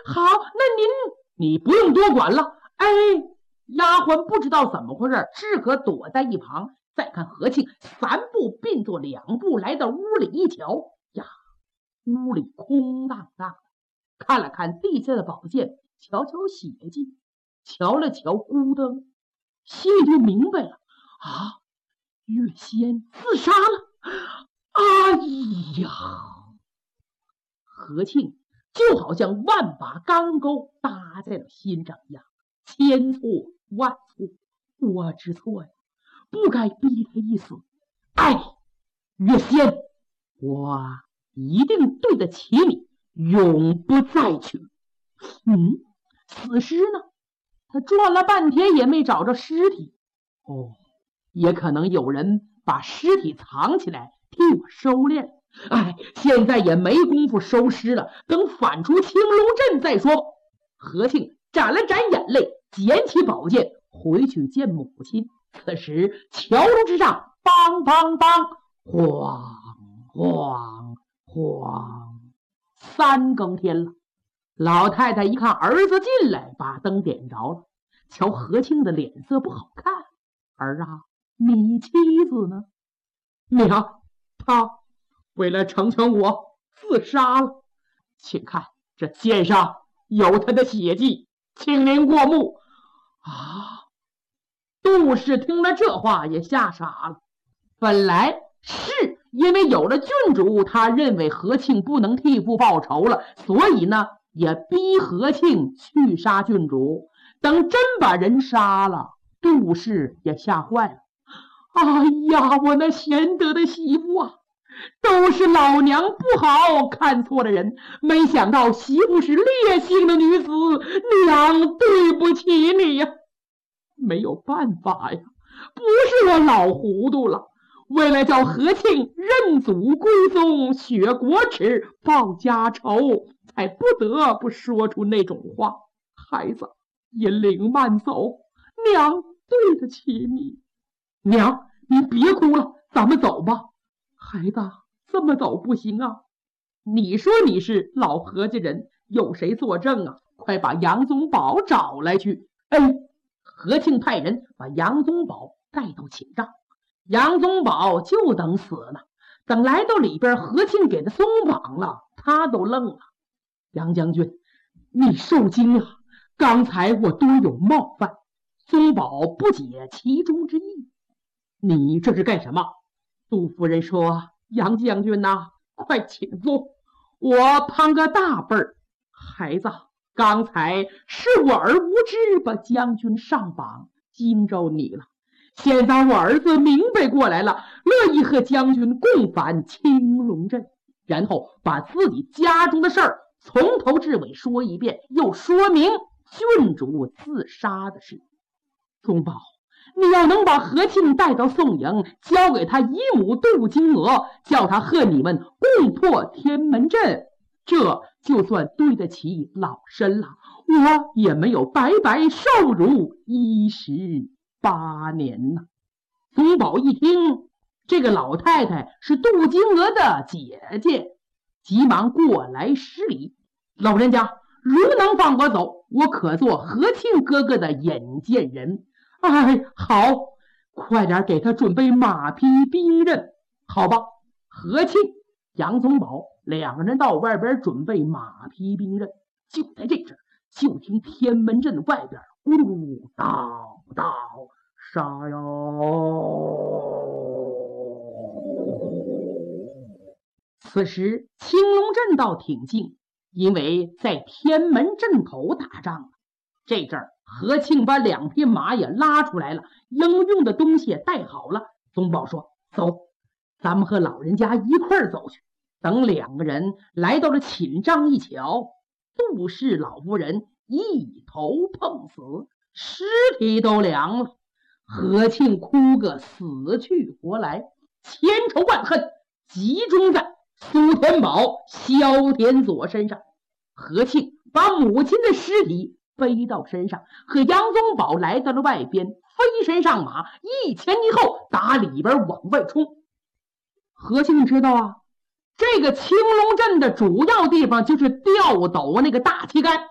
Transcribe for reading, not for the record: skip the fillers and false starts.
好，那你不用多管了。哎，丫鬟不知道怎么回事，只可躲在一旁。再看何庆3步并作2步来到屋里一瞧，呀，屋里空荡荡的，看了看地下的宝剑，瞧瞧血迹，瞧了瞧孤灯，心里就明白了啊，月仙自杀了。哎呀，何庆就好像万把钢钩搭在了心上一样，千错万错，我知错呀，不该逼他一死。哎，月仙，我一定对得起你，永不再娶。死尸呢？他转了半天也没找着尸体。哦，也可能有人把尸体藏起来替我收敛。哎，现在也没工夫收尸了，等返出青龙镇再说。何庆沾了沾眼泪，捡起宝剑回去见母亲。此时桥楼之上，梆梆梆，晃晃晃，3更天了。老太太一看儿子进来，把灯点着了，瞧何庆的脸色不好看。儿啊，你妻子呢？娘，她为了成全我自杀了。请看这剑上有她的血迹，请您过目。啊！杜氏听了这话也吓傻了。本来是因为有了郡主，他认为何庆不能替父报仇了，所以呢也逼何庆去杀郡主。等真把人杀了，杜氏也吓坏了。哎呀，我那贤德的媳妇啊，都是老娘不好看错了人，没想到媳妇是烈性的女子，娘对不起你呀。没有办法呀，不是我老糊涂了，为了叫何庆认祖归宗，雪国耻，报家仇，才不得不说出那种话。孩子，引领慢走，娘对得起你。娘，你别哭了，咱们走吧。孩子，这么走不行啊。你说你是老何家人，有谁作证啊？快把杨宗保找来去。何庆派人把杨宗保带到寝帐，杨宗保就等死呢。等来到里边，何庆给他松绑了，他都愣了。杨将军，你受惊了，刚才我多有冒犯，宗保不解其中之意。你这是干什么？杜夫人说，杨将军呐，快请坐，我攀个大辈儿。孩子，刚才是我儿无知，把将军上绑，惊着你了。现在我儿子明白过来了，乐意和将军共返青龙镇，然后把自己家中的事儿从头至尾说一遍，又说明郡主自杀的事。宗保，你要能把何庆带到宋营，交给他姨母杜金娥，叫他和你们共破天门阵，这就算对得起老身了。我也没有白白受辱18年呢。宗保一听，这个老太太是杜金娥的姐姐，急忙过来施礼。老人家如能放我走，我可做何庆哥哥的引荐人。好，快点给他准备马匹兵刃。好吧，何庆、杨宗保两个人到外边准备马匹兵刃。就在这阵，就听天门阵外边咕噜叨叨杀哟。此时青龙阵倒挺静，因为在天门阵口打仗。这阵何庆把2匹马也拉出来了，应用的东西也带好了。宗保说，走，咱们和老人家一块儿走去。等2个人来到了寝帐一瞧，杜氏老夫人一头碰死，尸体都凉了。何庆哭个死去活来，千仇万恨集中在苏天宝、萧天佐身上。何庆把母亲的尸体背到身上，和杨宗保来到了外边，飞身上马，一前一后打里边往外冲。何庆知道啊，这个青龙阵的主要地方就是吊斗那个大旗杆，